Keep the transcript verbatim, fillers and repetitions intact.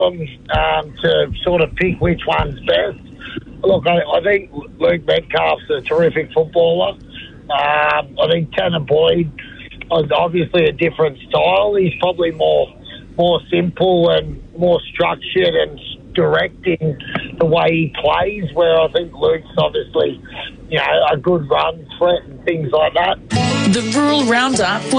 um, to sort of pick which one's best. Look, I, I think Luke Metcalf's a terrific footballer. Um, I think Tanner Boyd is obviously a different style. He's probably more more simple and more structured and direct in the way he plays, where I think Luke's obviously, you know, a good run threat and things like that. The Rural Roundup